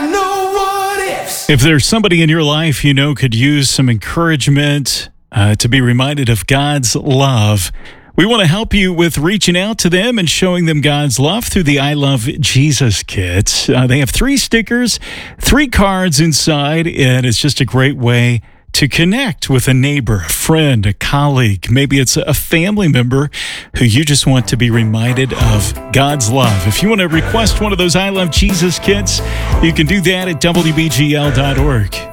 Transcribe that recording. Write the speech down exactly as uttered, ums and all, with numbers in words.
got no what ifs. If there's somebody in your life you know could use some encouragement, uh, to be reminded of God's love, we want to help you with reaching out to them and showing them God's love through the I Love Jesus kits. Uh, they have three stickers, three cards inside, and it's just a great way to connect with a neighbor, a friend, a colleague. Maybe it's a family member who you just want to be reminded of God's love. If you want to request one of those I Love Jesus kits, you can do that at W B G L dot org.